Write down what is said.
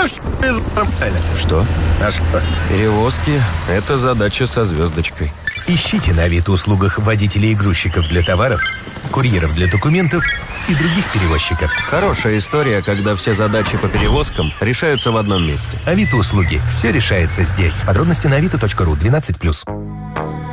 все нормально. Что? А что? Перевозки – это задача со звездочкой. Ищите на Авито-услугах водителей и грузчиков для товаров, курьеров для документов и других перевозчиков. Хорошая история, когда все задачи по перевозкам решаются в одном месте. Авито-услуги. Все решается здесь. Подробности на avito.ru 12+.